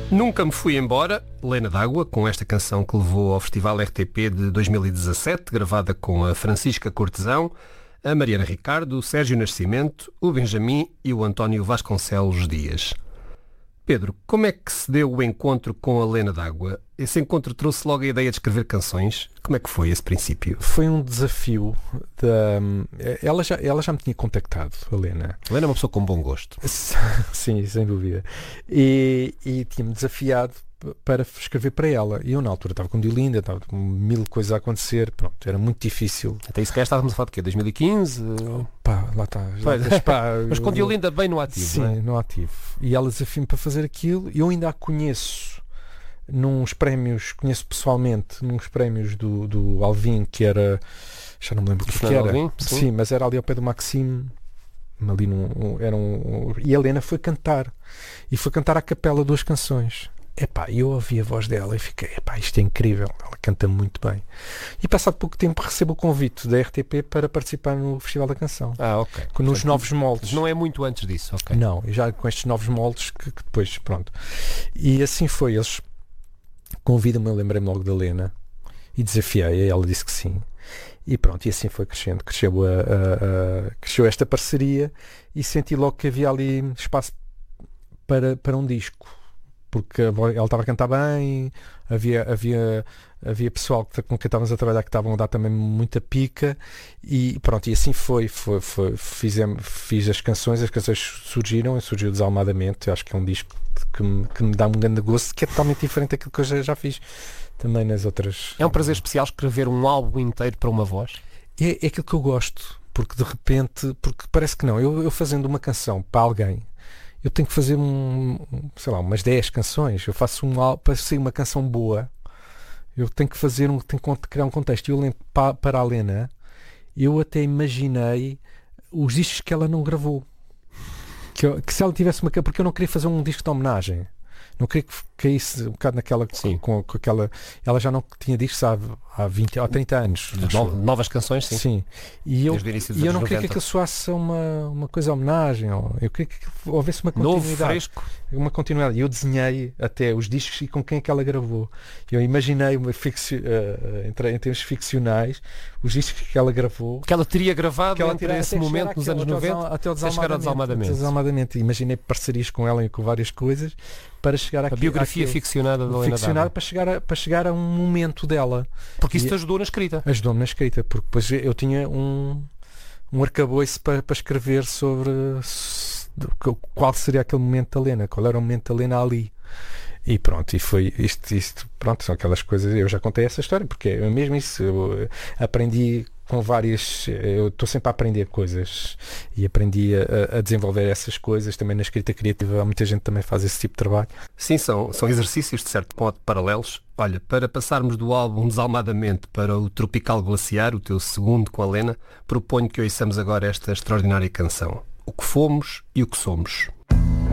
Nunca me fui embora, Lena D'Água, com esta canção que levou ao Festival RTP de 2017, gravada com a Francisca Cortesão, a Mariana Ricardo, o Sérgio Nascimento, o Benjamin e o António Vasconcelos Dias. Pedro, como é que se deu o encontro com a Lena D'Água? Esse encontro trouxe logo a ideia de escrever canções? Como é que foi esse princípio? Foi um desafio. Ela já me tinha contactado, a Lena. A Lena é uma pessoa com bom gosto. Sim, sem dúvida. E tinha-me desafiado para escrever para ela. E eu, na altura, estava com Diolinda, estava com mil coisas a acontecer. Pronto, era muito difícil. Até isso que estávamos a falar de quê? 2015? Lá está. Mas com Diolinda bem no ativo. Sim, não é? no ativo. E ela desafiou-me para fazer aquilo. Eu ainda a conheço conheço pessoalmente nos prémios do Alvin, que era, já não me lembro o que era. Alvin, sim, mas era ali ao pé do Maxime. Ali e a Lena foi cantar. E foi cantar à capela 2 canções. Eu ouvi a voz dela e fiquei, isto é incrível, ela canta muito bem. E passado pouco tempo recebo o convite da RTP para participar no Festival da Canção. Ok. Nos novos moldes. Não é muito antes disso, ok. Não, já com estes novos moldes que depois, pronto. E assim foi, eles convidam-me, eu lembrei-me logo da Lena e desafiei, e ela disse que sim. E pronto, e assim foi crescendo, cresceu esta parceria e senti logo que havia ali espaço para um disco. Porque ela estava a cantar bem, havia pessoal com quem estávamos a trabalhar que estavam a dar também muita pica e pronto, e assim foi. Fiz as canções surgiu Desalmadamente. Eu acho que é um disco que me dá um grande gosto, que é totalmente diferente daquilo que eu já fiz também nas outras. É um prazer especial escrever um álbum inteiro para uma voz? É aquilo que eu gosto, porque de repente, porque parece que não, eu fazendo uma canção para alguém, eu tenho que fazer umas 10 canções. Eu faço para ser uma canção boa, eu tenho que criar um contexto. Eu lembro para a Lena, eu até imaginei os discos que ela não gravou, que se ela tivesse porque eu não queria fazer um disco de homenagem, não queria que caísse um bocado naquela com aquela. Ela já não tinha discos há 20 ou 30 anos. Novas canções, sim. E eu não queria que aquilo soasse uma coisa homenagem. Eu queria que houvesse uma continuidade. Novo, fresco. Uma continuidade. E eu desenhei até os discos e com quem é que ela gravou. Eu imaginei em termos ficcionais os discos que ela gravou. Que ela teria gravado entre esse momento nos anos 90 até o Desalmadamente. Imaginei parcerias com ela e com várias coisas para chegar a biografia ficcionada da Lena D'Água. para chegar a um momento dela. Porque isso te ajudou na escrita. Ajudou-me na escrita, porque depois eu tinha um arcabouço para escrever sobre qual seria aquele momento da Lena, qual era o momento da Lena ali. E pronto, e foi isto, pronto, são aquelas coisas, eu já contei essa história, porque é mesmo isso, eu aprendi com eu estou sempre a aprender coisas e aprendi a desenvolver essas coisas também na escrita criativa. Há muita gente que também faz esse tipo de trabalho. Sim, são exercícios de certo modo paralelos. Olha, para passarmos do álbum Desalmadamente para o Tropical Glaciar, o teu segundo com a Lena, proponho que ouçamos agora esta extraordinária canção, O que fomos e o que somos.